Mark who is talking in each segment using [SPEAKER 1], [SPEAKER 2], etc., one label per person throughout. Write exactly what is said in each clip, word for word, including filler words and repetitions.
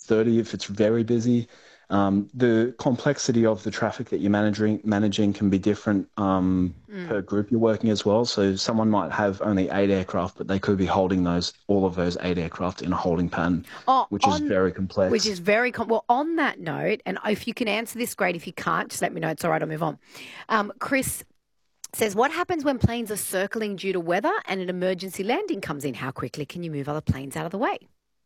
[SPEAKER 1] thirty if it's very busy. Um, the complexity of the traffic that you're managing managing can be different um,
[SPEAKER 2] Mm.
[SPEAKER 1] per group you're working as well. So someone might have only eight aircraft, but they could be holding those all of those eight aircraft in a holding pattern,
[SPEAKER 2] Oh,
[SPEAKER 1] which is
[SPEAKER 2] on
[SPEAKER 1] very
[SPEAKER 2] which
[SPEAKER 1] complex.
[SPEAKER 2] is very com- well. On that note, and if you can answer this, great. If you can't, just let me know. It's all right. I'll move on. Um, Chris says, "What happens when planes are circling due to weather and an emergency landing comes in? How quickly can you move other planes out of the way?"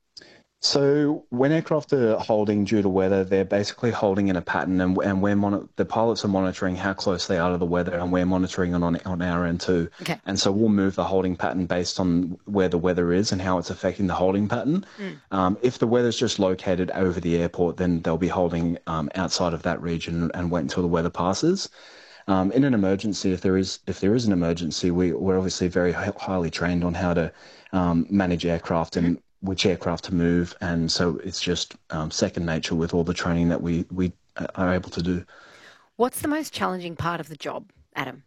[SPEAKER 1] So when aircraft are holding due to weather, they're basically holding in a pattern, and and we're mon- the pilots are monitoring how close they are to the weather, and we're monitoring it on on our end too.
[SPEAKER 2] Okay.
[SPEAKER 1] And so we'll move the holding pattern based on where the weather is and how it's affecting the holding pattern.
[SPEAKER 2] Mm.
[SPEAKER 1] Um, if the weather's just located over the airport, then they'll be holding um, outside of that region and wait until the weather passes. Um, in an emergency, if there is if there is an emergency, we, we're obviously very hi- highly trained on how to um, manage aircraft
[SPEAKER 2] Mm-hmm.
[SPEAKER 1] and which aircraft to move, and so it's just um, second nature with all the training that we we are able to do.
[SPEAKER 2] What's the most challenging part of the job, Adam?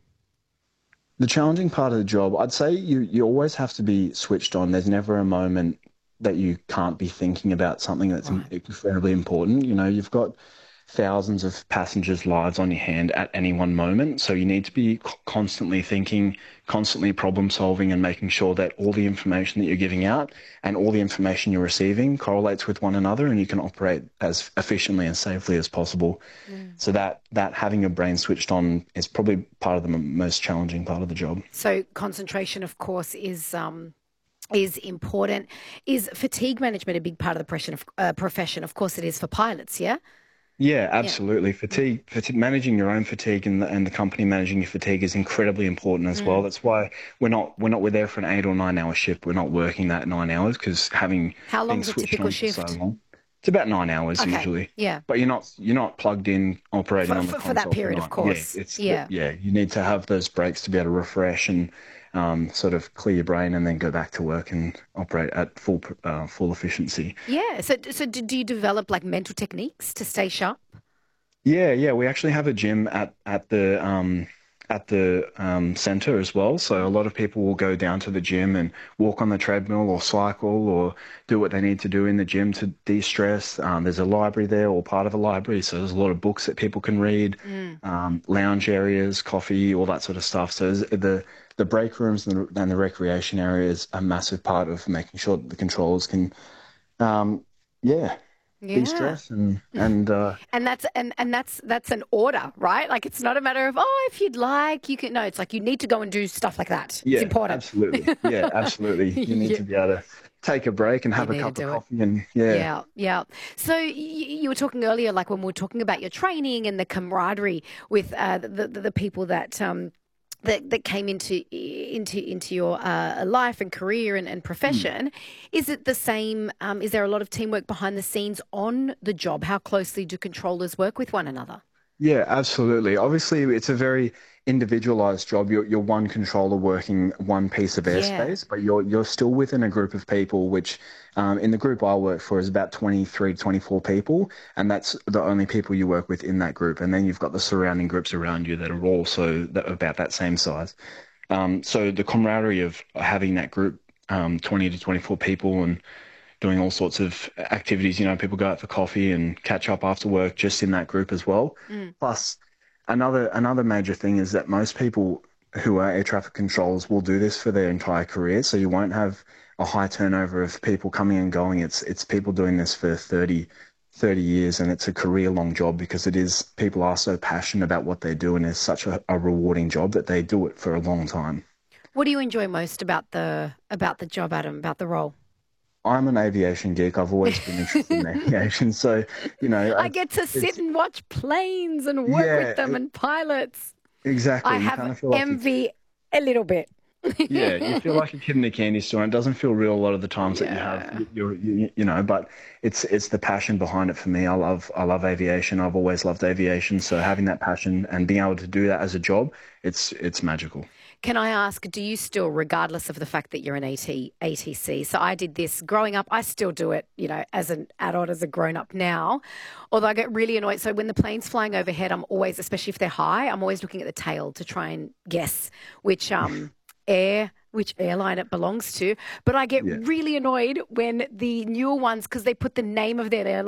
[SPEAKER 1] The challenging part of the job, I'd say you you always have to be switched on. There's never a moment that you can't be thinking about something that's
[SPEAKER 2] Right.
[SPEAKER 1] incredibly important. You know, you've got thousands of passengers' lives on your hand at any one moment. So you need to be constantly thinking, constantly problem solving, and making sure that all the information that you're giving out and all the information you're receiving correlates with one another, and you can operate as efficiently and safely as possible.
[SPEAKER 2] Mm.
[SPEAKER 1] So that that having your brain switched on is probably part of the most challenging part of the job.
[SPEAKER 2] So concentration, of course, is um, is important. Is fatigue management a big part of the profession? Of, uh, profession, of course, it is for pilots. Yeah.
[SPEAKER 1] Yeah,
[SPEAKER 2] Yeah.
[SPEAKER 1] absolutely.
[SPEAKER 2] Mm.
[SPEAKER 1] Fatigue, fatigue, managing your own fatigue and the, and the company managing your fatigue is incredibly important as well.
[SPEAKER 2] Mm.
[SPEAKER 1] That's why we're not we're not we're there for an eight or nine hour shift. We're not working that nine hours because having
[SPEAKER 2] How
[SPEAKER 1] things
[SPEAKER 2] long's a
[SPEAKER 1] switched
[SPEAKER 2] typical
[SPEAKER 1] on for so
[SPEAKER 2] shift?
[SPEAKER 1] long, it's about nine hours
[SPEAKER 2] Okay.
[SPEAKER 1] usually.
[SPEAKER 2] Yeah.
[SPEAKER 1] But you're not you're not plugged in operating
[SPEAKER 2] For,
[SPEAKER 1] on the
[SPEAKER 2] for, for that
[SPEAKER 1] console for
[SPEAKER 2] period, of
[SPEAKER 1] nine. Yeah,
[SPEAKER 2] course.
[SPEAKER 1] it's
[SPEAKER 2] Yeah.
[SPEAKER 1] yeah. You need to have those breaks to be able to refresh and um, sort of clear your brain and then go back to work and operate at full uh, full efficiency.
[SPEAKER 2] Yeah. So, so do do you develop like mental techniques to stay sharp?
[SPEAKER 1] Yeah, yeah, we actually have a gym at at the um at the um center as well. So a lot of people will go down to the gym and walk on the treadmill or cycle or do what they need to do in the gym to de-stress. Um, there's a library there or part of a library, so there's a lot of books that people can read,
[SPEAKER 2] Mm.
[SPEAKER 1] um, lounge areas, coffee, all that sort of stuff. So there's- the the break rooms and the, and the recreation areas are a massive part of making sure that the controllers can, um, yeah,
[SPEAKER 2] Yeah.
[SPEAKER 1] de-stress and and uh,
[SPEAKER 2] And that's and and that's that's an order, right? Like it's not a matter of, oh, if you'd like, you can. No, it's like you need to go and do stuff like that. It's
[SPEAKER 1] Yeah,
[SPEAKER 2] important.
[SPEAKER 1] absolutely. Yeah, absolutely. You need
[SPEAKER 2] Yeah.
[SPEAKER 1] to be able to take a break and
[SPEAKER 2] You
[SPEAKER 1] have a
[SPEAKER 2] need to
[SPEAKER 1] cup of
[SPEAKER 2] do it.
[SPEAKER 1] coffee and yeah.
[SPEAKER 2] Yeah, yeah. So y- you were talking earlier, like when we were talking about your training and the camaraderie with uh, the, the the people that um that that came into into into your uh, life and career and, and
[SPEAKER 1] Hmm.
[SPEAKER 2] profession. Is it the same? Um, is there a lot of teamwork behind the scenes on the job? How closely do controllers work with one another?
[SPEAKER 1] Yeah, absolutely. Obviously, it's a very individualized job. You're you're one controller working one piece of
[SPEAKER 2] Yeah.
[SPEAKER 1] airspace, but you're you're still within a group of people, which um, in the group I work for is about twenty-three to twenty-four people, and that's the only people you work with in that group. And then you've got the surrounding groups around you that are also that, about that same size. Um, so the camaraderie of having that group, um, twenty to twenty-four people and doing all sorts of activities. You know, people go out for coffee and catch up after work just in that group as well.
[SPEAKER 2] Mm.
[SPEAKER 1] Plus, another another major thing is that most people who are air traffic controllers will do this for their entire career. So you won't have a high turnover of people coming and going. It's it's people doing this for thirty thirty years, and it's a career long job because it is people are so passionate about what they do and it's such a, a rewarding job that they do it for a long time.
[SPEAKER 2] What do you enjoy most about the about the job, Adam? About the role?
[SPEAKER 1] I'm an aviation geek. I've always been interested in aviation. So, you know,
[SPEAKER 2] I
[SPEAKER 1] it's,
[SPEAKER 2] get to sit
[SPEAKER 1] it's
[SPEAKER 2] and watch planes and work with
[SPEAKER 1] yeah,
[SPEAKER 2] them
[SPEAKER 1] it,
[SPEAKER 2] and pilots. I
[SPEAKER 1] exactly. You
[SPEAKER 2] have
[SPEAKER 1] kind of feel like a
[SPEAKER 2] envy a little bit.
[SPEAKER 1] yeah, you feel like a kid in a candy store. And it doesn't feel real a lot of the times that you have
[SPEAKER 2] Yeah.
[SPEAKER 1] you're you, you know, but it's it's the passion behind it for me. I love I love aviation. I've always loved aviation. So having that passion and being able to do that as a job, it's it's magical.
[SPEAKER 2] Can I ask, do you still, regardless of the fact that you're an AT, A T C, so I did this growing up, I still do it, you know, as an adult, as a grown up now, although I get really annoyed. So when the plane's flying overhead, I'm always, especially if they're high, I'm always looking at the tail to try and guess which um air, which airline it belongs to. But I get
[SPEAKER 1] Yeah.
[SPEAKER 2] really annoyed when the newer ones, because they put the name of their airline